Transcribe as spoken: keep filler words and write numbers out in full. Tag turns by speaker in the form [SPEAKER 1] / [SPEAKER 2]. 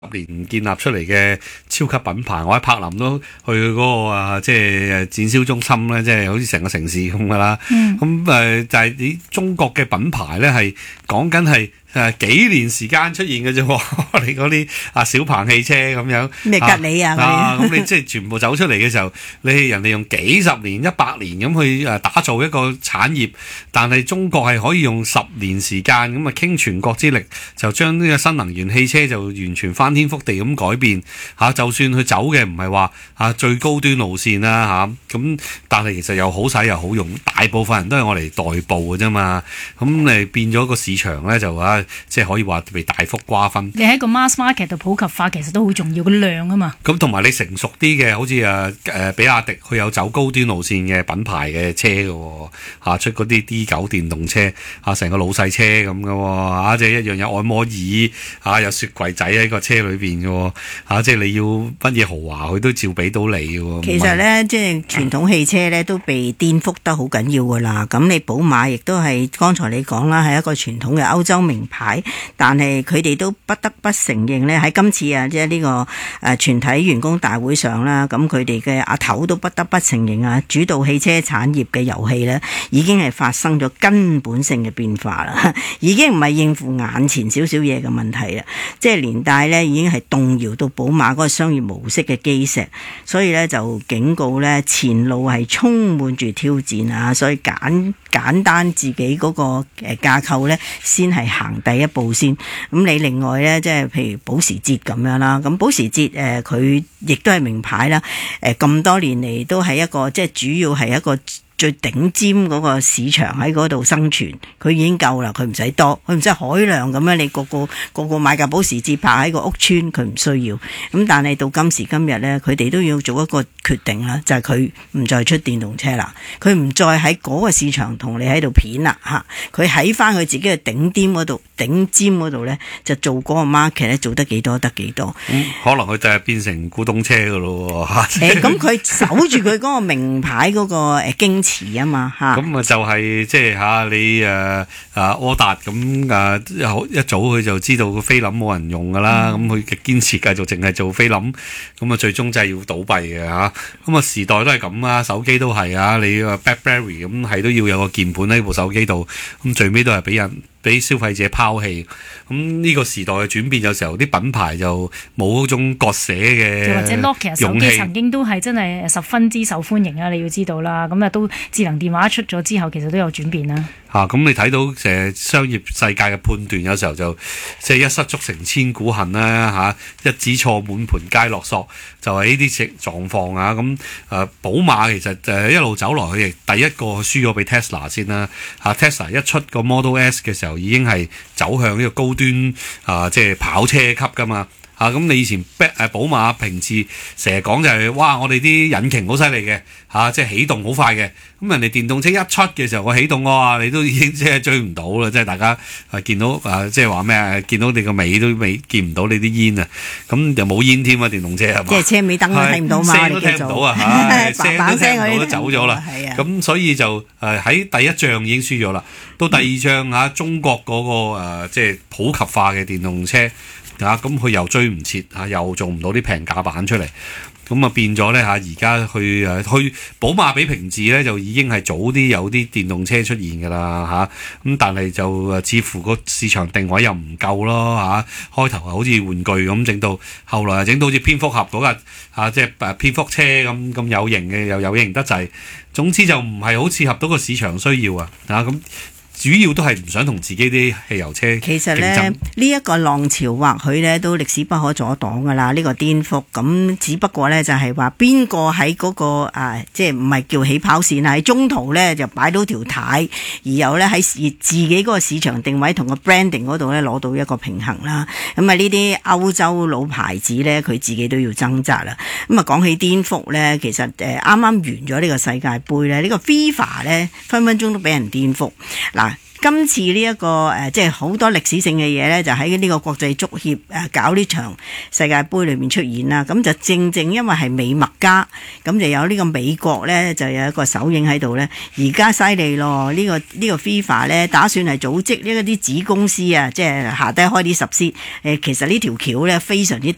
[SPEAKER 1] 年建立出嚟嘅超級品牌，我喺柏林都去嗰、那個啊，即係展銷中心咧，即係好似成個城市咁噶啦。咁誒、嗯呃、就係、是、你中國嘅品牌咧，係講緊係誒幾年時間出現嘅啫。你嗰啲啊小鵬汽車咁樣
[SPEAKER 2] 咩吉利啊，
[SPEAKER 1] 啊咁你即係全部走出嚟嘅時候，你人哋用幾十年、一百年咁去誒打造一個產業，但係中國係可以用十年時間咁啊傾全國之力，就將呢個新能源汽車就完全翻天覆地咁改變嚇、啊。就算佢走嘅唔係話啊最高端路線啦嚇，咁、啊、但係其實又好使又好用，大部分人都係我嚟代步嘅啫嘛。咁你變咗個市場咧就啊〜即係可以話被大幅瓜分。
[SPEAKER 3] 你喺個 mass market 度普及化，其實都好重要，個量啊嘛。
[SPEAKER 1] 咁同埋你成熟啲嘅，好似誒誒比亞迪，佢有走高端路線嘅品牌嘅車嘅喎、啊，出嗰啲 D 九電動車，嚇、啊、成個老細車咁嘅喎，嚇即係一樣有按摩椅，嚇、啊、有雪櫃仔喺個車裏邊嘅喎，嚇即係你要乜嘢豪華，佢都照俾到你嘅喎。
[SPEAKER 2] 其實咧，即係傳統汽車咧都被顛覆得好緊要㗎啦。咁你寶馬亦都係剛才你講啦，係一個傳統嘅歐洲名牌，但係佢哋都不得不承認咧，喺今次啊，即係呢個誒全體員工大會上啦，咁佢哋嘅阿頭都不得不承認啊，主導汽車產業嘅遊戲咧，已經係發生咗根本性嘅變化啦，已經唔係應付眼前少少嘢嘅問題啦，即係連帶咧已經係動搖到寶馬嗰個商業模式嘅基石，所以咧就警告咧前路係充滿住挑戰啊，所以簡簡單自己嗰個誒架構咧先係行第一步先。咁你另外咧，即係譬如保時捷咁樣啦，咁保時捷誒佢亦都係名牌啦，誒咁多年嚟都係一個即係主要係一個最頂尖嗰個市場喺嗰度生存，佢已經夠啦，佢唔使多，佢唔使海量咁樣，你個個個個買架保時捷泊喺個屋村，佢唔需要。咁但係到今時今日咧，佢哋都要做一個決定啦，就係佢唔再出電動車啦，佢唔再喺嗰個市場同你喺度片啦嚇，佢喺翻佢自己嘅頂尖嗰度、頂尖嗰度咧，就做嗰個 market 咧，做得幾多得幾多。
[SPEAKER 1] 嗯、可能佢就係變成古董車噶咯
[SPEAKER 2] 喎。誒咁佢守住佢嗰個名牌嗰個誒矜持啊嘛嚇。
[SPEAKER 1] 咁啊就係即係嚇你誒啊柯達咁啊一早佢就知道個菲林冇人用噶啦，咁佢嘅堅持繼續淨係做菲林，咁啊最終真係要倒閉嘅嚇。咁啊時代都係咁啊，手機都係啊，你個 BlackBerry 咁係都要有個鍵盤喺部手機度，咁最尾都係俾人俾消費者拋棄。咁呢個時代嘅轉變，有時候啲品牌就冇嗰種割捨嘅，
[SPEAKER 3] 或者 Nokia 手機曾經都係真係十分之受歡迎啊！你要知道啦，咁啊都智能電話出咗之後，其實都有轉變啦。
[SPEAKER 1] 嚇咁、啊、你睇到誒商業世界嘅判斷，有時候就即係一失足成千古恨啦嚇、啊，一子錯滿盤皆落索，就係呢啲狀況啊。咁誒寶馬其實誒一路走來，佢亦第一個輸咗俾 Tesla 先啦嚇。Tesla 一出個 Model S 嘅時候，已經係走向呢個高端啊，即係跑車級噶嘛。啊，咁你以前誒寶馬平時成日講就係、是、哇，我哋啲引擎好犀利嘅嚇，即係起動好快嘅。咁人哋電動車一出嘅時候，個起動哇，你都已經即係追唔到啦，即係大家啊見到啊，即係話咩啊？見到你個尾都未見唔到你啲煙啊！咁又冇煙添啊，電動車係嘛？
[SPEAKER 2] 即係車尾燈都睇唔到嘛，
[SPEAKER 1] 聲都聽唔到啊！嚇，聲都聽唔到都走咗啦。咁、啊、所以就誒喺第一仗已經輸咗啦。到第二仗嚇、啊，中國嗰、那個、呃、即係普及化嘅電動車。啊，咁佢又追唔切，嚇又做唔到啲平價版出嚟，咁啊變咗咧嚇，而家去誒去寶馬比平治咧就已經係早啲有啲電動車出現㗎啦嚇，咁但係就誒似乎個市場定位又唔夠咯嚇，開頭係好似玩具咁整到，後來又整到好似蝙蝠俠嗰架嚇，即係誒蝙蝠車咁咁有型嘅，又有型得滯，總之就唔係好適合到個市場需要啊嚇咁。主要都係唔想同自己啲汽油車競爭。
[SPEAKER 2] 其實咧，呢、這、一個浪潮或許咧都歷史不可阻擋噶啦。呢、這個顛覆咁，只不過咧就係話邊個喺嗰個啊，即係唔係叫起跑線啊？喺中途咧就擺到條軚，而有咧喺自己嗰個市場定位同個 branding 嗰度咧攞到一個平衡啦。咁啊，呢啲歐洲老牌子咧，佢自己都要掙扎啦。咁啊，講起顛覆咧，其實誒啱啱完咗呢個世界盃咧，呢、這個 FIFA 咧分分鐘都俾人顛覆嗱。今次呢、這、一個誒、呃，即係好多歷史性嘅嘢咧，就喺呢個國際足協誒、呃、搞呢場世界盃裏面出現啦。咁就正正因為係美墨加，咁就有呢個美國咧，就有一個手影喺度咧。而家犀利咯，呢、這個呢、這個 FIFA 咧，打算係組織呢一啲子公司啊，即係下低開啲十司誒。其實呢條橋咧非常之